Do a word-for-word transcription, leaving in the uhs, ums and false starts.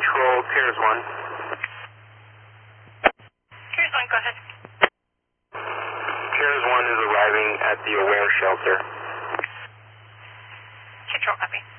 Control, Cares one. Cares one, go ahead. Cares one is arriving at the Aware shelter. Control, copy.